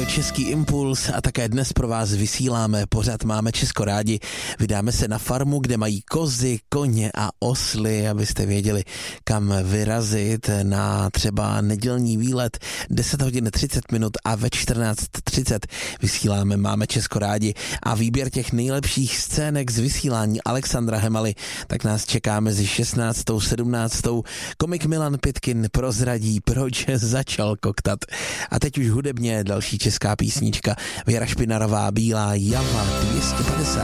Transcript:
Radio Český impuls a také dnes pro vás vysíláme pořad Máme Česko rádi. Vydáme se na farmu, kde mají kozy, koně a osly, abyste věděli, kam vyrazit na třeba nedělní výlet 10 hodin 30 minut a ve 14:30 vysíláme Máme Česko rádi a výběr těch nejlepších scének z vysílání Alexandra Hemaly, tak nás čeká mezi 16. 17. Komik Milan Pitkin prozradí, proč začal koktat. A teď už hudebně další česká písnička. Věra Špinarová, Bílá java 250.